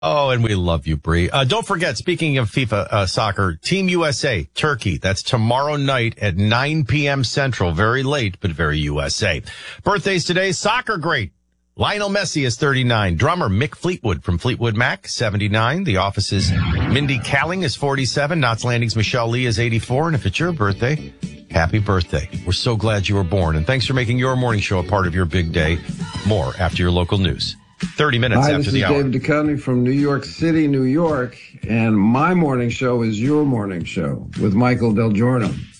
Oh, and we love you, Bree. Don't forget, speaking of FIFA soccer, Team USA, Turkey. That's tomorrow night at 9 p.m. Central. Very late, but very USA. Birthdays today, soccer great. Lionel Messi is 39. Drummer Mick Fleetwood from Fleetwood Mac, 79. The Office's Mindy Kaling is 47. Knots Landing's Michelle Lee is 84. And if it's your birthday, happy birthday. We're so glad you were born. And thanks for making your morning show a part of your big day. More after your local news. 30 minutes Hi, after the hour. This is David Duchovny from New York City, New York. And my morning show is your morning show with Michael Del Giorno.